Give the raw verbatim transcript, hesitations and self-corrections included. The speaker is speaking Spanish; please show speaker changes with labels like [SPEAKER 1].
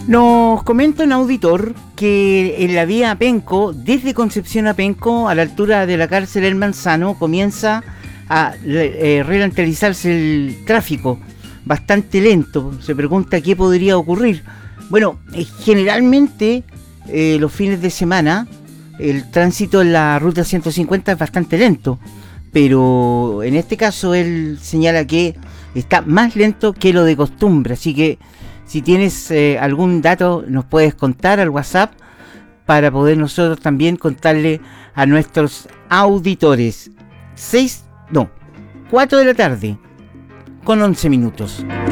[SPEAKER 1] Nos comenta un auditor que en la vía a Penco, desde Concepción a Penco, a la altura de la cárcel El Manzano, comienza a eh, ralentizarse el tráfico, bastante lento. Se pregunta qué podría ocurrir. Bueno, eh, generalmente eh, los fines de semana el tránsito en la ruta ciento cincuenta es bastante lento, pero en este caso él señala que está más lento que lo de costumbre, así que si tienes eh, algún dato nos puedes contar al WhatsApp para poder nosotros también contarle a nuestros auditores. Seis, no, cuatro de la tarde con once minutos.